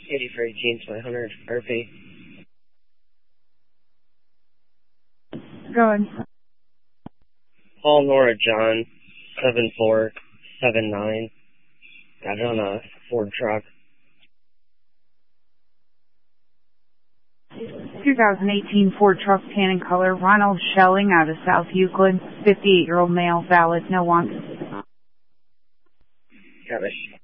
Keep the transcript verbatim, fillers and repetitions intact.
eighty for eighteen, twenty hundred, R P. Go ahead. Paul Nora John, seven four seven nine. Got it on a Ford truck. two thousand eighteen Ford truck, tan in color, Ronald Schelling out of South Euclid, fifty-eight-year-old male, valid, no wants. Got it.